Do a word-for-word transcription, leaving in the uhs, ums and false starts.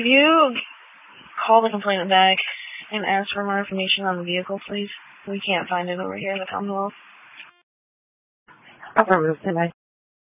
Could you call the complainant back and ask for more information on the vehicle, please? We can't find it over here in the Commonwealth. Affirmative, tonight.